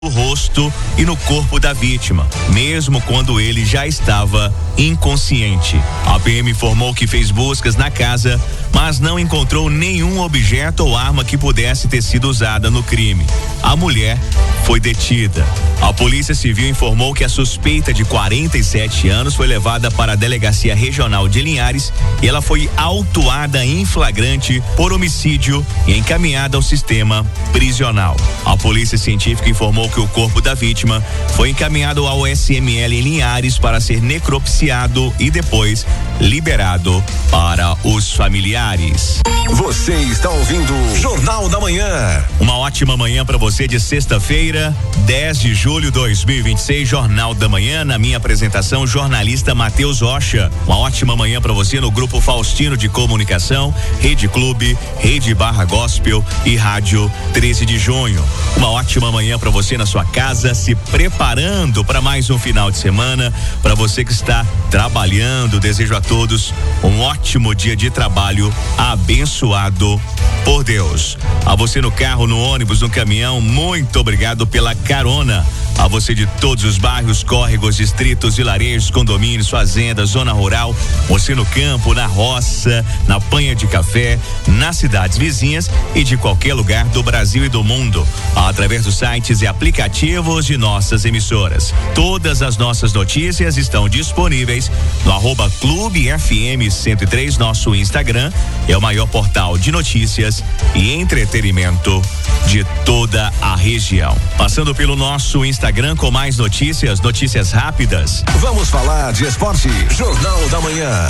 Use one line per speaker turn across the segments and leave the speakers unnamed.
no rosto e no corpo da vítima, mesmo quando ele já estava inconsciente. A PM informou que fez buscas na casa, mas não encontrou nenhum objeto ou arma que pudesse ter sido usada no crime. A mulher foi detida. A Polícia Civil informou que a suspeita de 47 anos foi levada para a Delegacia Regional de Linhares e ela foi autuada em flagrante por homicídio e encaminhada ao sistema prisional. A Polícia Científica informou que o corpo da vítima foi encaminhado ao SML em Linhares para ser necropsiado e depois liberado para os familiares.
Você está ouvindo Jornal da Manhã.
Uma ótima manhã para você de sexta-feira, 10 de julho de 2026, Jornal da Manhã, na minha apresentação, jornalista Matheus Rocha. Uma ótima manhã para você no Grupo Faustino de Comunicação, Rede Clube, Rede Barra Gospel e Rádio 13 de Junho. Uma ótima manhã para você na sua casa, se preparando para mais um final de semana. Para você que está trabalhando, desejo a todos um ótimo dia de trabalho abençoado por Deus. A você no carro, no ônibus, no caminhão, muito obrigado pela carona. A você de todos os bairros, córregos, distritos, vilarejos, condomínios, fazendas, zona rural, você no campo, na roça, na panha de café, nas cidades vizinhas e de qualquer lugar do Brasil e do mundo, através dos sites e aplicativos de nossas emissoras. Todas as nossas notícias estão disponíveis no @Clube FM 103, nosso Instagram, é o maior portal de notícias e entretenimento de toda a região. Passando pelo nosso Instagram com mais notícias rápidas.
Vamos falar de esporte. Jornal da Manhã.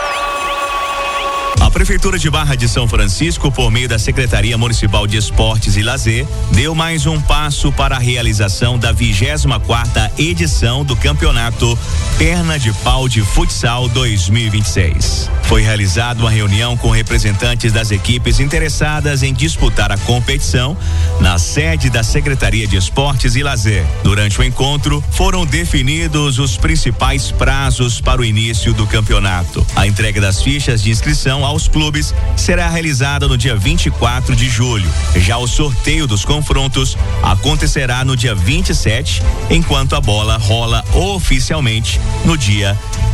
A Prefeitura de Barra de São Francisco, por meio da Secretaria Municipal de Esportes e Lazer, deu mais um passo para a realização da 24ª edição do Campeonato Perna de Pau de Futsal 2026. Foi realizada uma reunião com representantes das equipes interessadas em disputar a competição na sede da Secretaria de Esportes e Lazer. Durante o encontro, foram definidos os principais prazos para o início do campeonato. A entrega das fichas de inscrição aos clubes será realizada no dia 24 de julho. Já o sorteio dos confrontos acontecerá no dia 27, enquanto a bola rola oficialmente no dia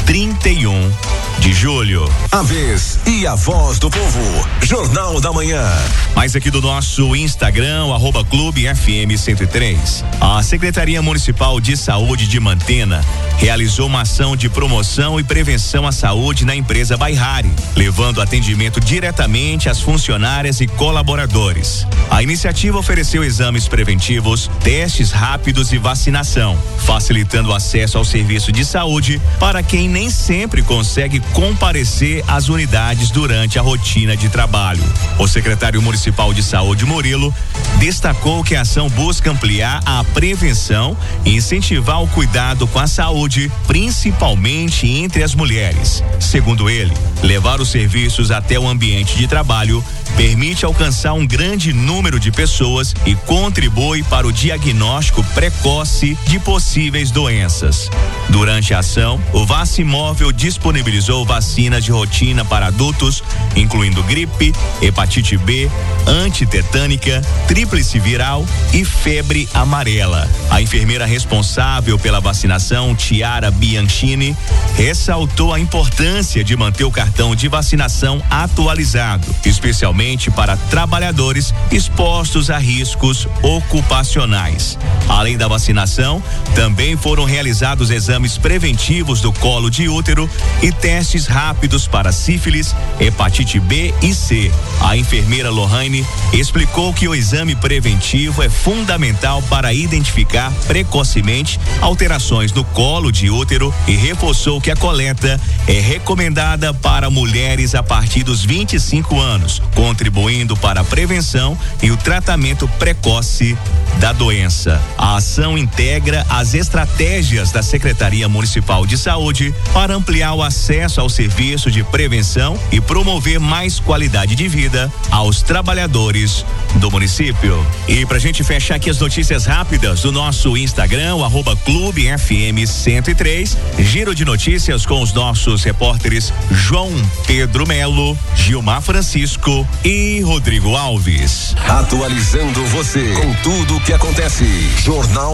31 de julho.
A vez e a voz do povo. Jornal da Manhã.
Mais aqui do nosso Instagram, @Clube FM 103. A Secretaria Municipal de Saúde de Mantena realizou uma ação de promoção e prevenção à saúde na empresa Bairrari, levando atendimento diretamente às funcionárias e colaboradores. A iniciativa ofereceu exames preventivos, testes rápidos e vacinação, facilitando o acesso ao serviço de saúde para quem nem sempre consegue comparecer às unidades durante a rotina de trabalho. O secretário municipal de saúde, Murilo, destacou que a ação busca ampliar a prevenção e incentivar o cuidado com a saúde, principalmente entre as mulheres. Segundo ele, levar os serviços até o ambiente de trabalho permite alcançar um grande número de pessoas e contribui para o diagnóstico precoce de possíveis doenças. Durante a ação, o Vacimóvel disponibilizou vacinas de rotina para adultos, incluindo gripe, hepatite B, antitetânica, tríplice viral e febre amarela. A enfermeira responsável pela vacinação, Tiara Bianchini, ressaltou a importância de manter o cartão de vacinação atualizado, especialmente para trabalhadores expostos a riscos ocupacionais. Além da vacinação, também foram realizados exames preventivos do colo de útero e testes rápidos para sífilis, hepatite B e C. A enfermeira Lohane explicou que o exame preventivo é fundamental para identificar precocemente alterações no colo de útero e reforçou que a coleta é recomendada para mulheres a partir dos 25 anos, contribuindo para a prevenção e o tratamento precoce da doença. A ação integra as estratégias da Secretaria Municipal de Saúde para ampliar o acesso ao serviço de prevenção e promover mais qualidade de vida aos trabalhadores do município. E pra gente fechar aqui as notícias rápidas do nosso Instagram, @Clube FM 103, giro de notícias com os nossos repórteres João Pedro Melo, Gilmar Francisco e Rodrigo Alves.
Atualizando você com tudo o que acontece. Jornal